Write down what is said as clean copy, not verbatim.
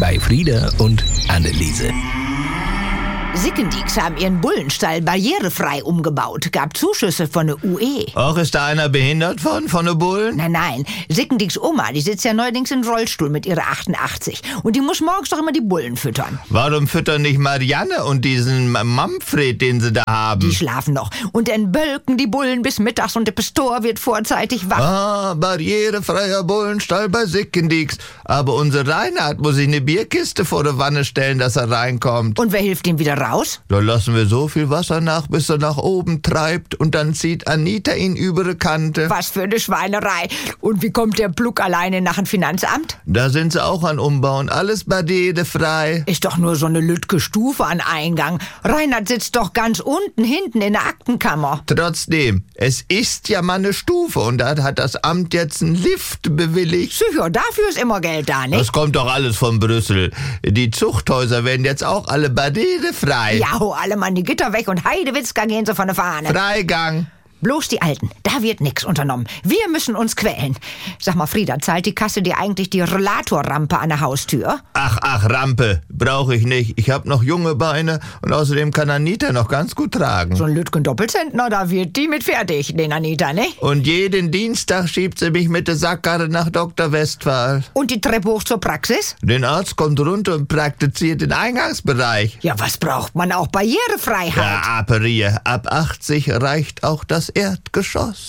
bei Frieda und Anneliese. Sickendieks haben ihren Bullenstall barrierefrei umgebaut. Gab Zuschüsse von der UE. Auch ist da einer behindert von den Bullen? Nein. Sickendieks Oma, die sitzt ja neuerdings im Rollstuhl mit ihrer 88. Und die muss morgens doch immer die Bullen füttern. Warum füttern nicht Marianne und diesen Manfred, den sie da haben? Die schlafen noch. Und dann bölken die Bullen bis mittags und der Pastor wird vorzeitig wach. Barrierefreier Bullenstall bei Sickendieks. Aber unser Reinhard muss sich eine Bierkiste vor der Wanne stellen, dass er reinkommt. Und wer hilft ihm wieder raus? Da lassen wir so viel Wasser nach, bis er nach oben treibt. Und dann zieht Anita ihn über die Kante. Was für eine Schweinerei. Und wie kommt der Pluck alleine nach dem Finanzamt? Da sind sie auch an Umbauen. Alles barrierefrei. Ist doch nur so eine lütge Stufe an Eingang. Reinhard sitzt doch ganz unten, hinten in der Aktenkammer. Trotzdem, es ist ja mal eine Stufe. Und da hat das Amt jetzt einen Lift bewilligt. Sicher, dafür ist immer Geld da, nicht? Das kommt doch alles von Brüssel. Die Zuchthäuser werden jetzt auch alle barrierefrei. Ja, alle Mann die Gitter weg und Heidewitzka gehen sie von der Fahne. Freigang. Bloß die Alten, da wird nix unternommen. Wir müssen uns quälen. Sag mal, Frieda, zahlt die Kasse dir eigentlich die Rollatorrampe an der Haustür? Ach, Rampe, brauche ich nicht. Ich habe noch junge Beine und außerdem kann Anita noch ganz gut tragen. So ein Lütgen Doppelzentner, da wird die mit fertig, den Anita, ne? Und jeden Dienstag schiebt sie mich mit der Sackkarre nach Dr. Westphal. Und die Treppe hoch zur Praxis? Den Arzt kommt runter und praktiziert den Eingangsbereich. Ja, was braucht man auch? Barrierefreiheit. Ja, Aperier, ab 80 reicht auch das Erdgeschoss.